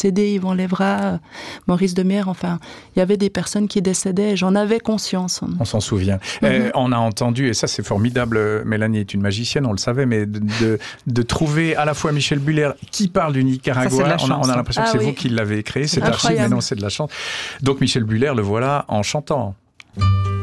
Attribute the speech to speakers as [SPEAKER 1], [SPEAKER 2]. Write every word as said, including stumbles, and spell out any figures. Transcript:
[SPEAKER 1] décédés, Yvan Lévra, Maurice Demierre, enfin, il y avait des personnes qui décédaient et j'en avais conscience.
[SPEAKER 2] On s'en souvient. Mm-hmm. Euh, on a entendu, et ça c'est formidable, Mélanie est une magicienne, on le savait, mais de, de, de trouver à la fois Michel Buller qui parle du Nicaragua, ça, on, a, on a l'impression ah, que c'est oui. vous qui l'avez créé, cette archive, mais non, c'est de la chance. Donc Michel Buller, le voilà en chantant.